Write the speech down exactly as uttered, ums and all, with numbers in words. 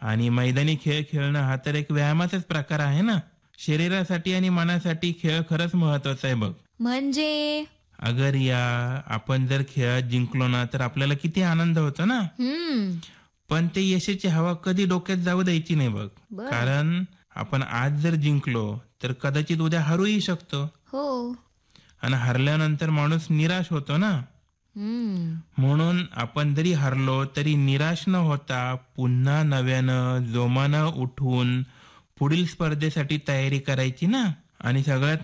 आणि मैदानी खेळ खेळणं हा तर एक व्यायामाचाच प्रकार आहे ना. शरीरासाठी आणि मनासाठी खेळ खरंच महत्वाचा आहे बघ. म्हणजे अगर या आपण जर खेळात जिंकलो ना तर आपल्याला किती आनंद होतो ना. हम्म पण ते यशाची हवा कधी डोक्यात जाऊ द्यायची नाही बघ. बर कारण आपण आज जर जिंकलो तर कदाचित उद्या हारूही शकतो. हो आणि हरल्यानंतर माणूस निराश होतो ना. हम्म म्हणून आपण जरी हरलो तरी निराश न होता पुन्हा नव्यानं जोमानं उठून पुढील स्पर्धेसाठी तयारी करायची ना. आणि सगळ्यात